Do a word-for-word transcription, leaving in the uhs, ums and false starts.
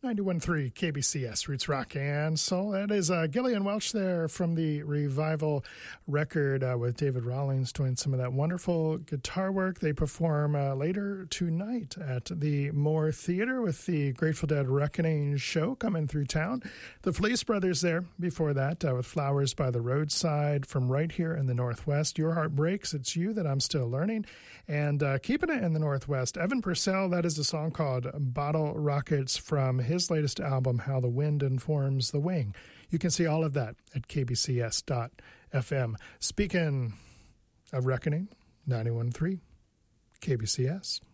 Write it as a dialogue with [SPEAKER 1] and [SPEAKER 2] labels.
[SPEAKER 1] ninety-one point three K B C S, Roots Rock and Soul. That is uh, Gillian Welch there from the Revival record uh, with David Rawlings doing some of that wonderful guitar work. They perform uh, later tonight at the Moore Theater with the Grateful Dead Reckoning show coming through town. The Fleece Brothers there before that uh, with Flowers by the Roadside from right here in the Northwest. Your Heart Breaks, It's You That I'm Still Learning. And uh, keeping it in the Northwest, Evan Purcell, that is a song called Bottle Rockets from his latest album, How the Wind Informs the Wing. You can see all of that at k b c s dot f m. Speaking of Reckoning, ninety-one point three K B C S.